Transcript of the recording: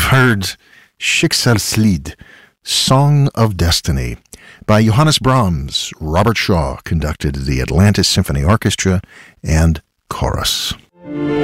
You've heard Schicksalslied, Song of Destiny, by Johannes Brahms. Robert Shaw conducted the Atlantis Symphony Orchestra and chorus.